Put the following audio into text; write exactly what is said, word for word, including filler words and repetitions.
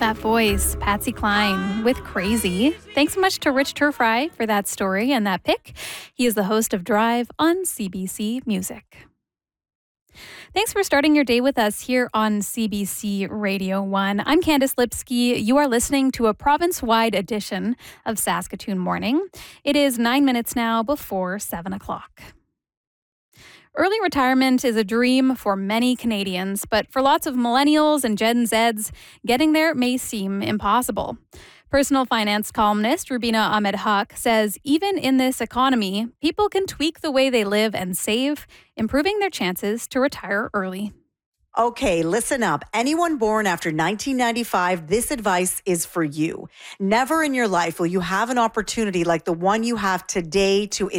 that voice, Patsy Cline with Crazy. Thanks so much to Rich Turfry for that story and that pick. He is the host of Drive on C B C Music. Thanks for starting your day with us here on C B C Radio one. I'm Candice Lipsky. You are listening to a province-wide edition of Saskatoon Morning. It is nine minutes now before seven o'clock. Early retirement is a dream for many Canadians, but for lots of millennials and Gen Zs, getting there may seem impossible. Personal finance columnist Rubina Ahmed-Haq says even in this economy, people can tweak the way they live and save, improving their chances to retire early. Okay, listen up. Anyone born after nineteen ninety-five, this advice is for you. Never in your life will you have an opportunity like the one you have today to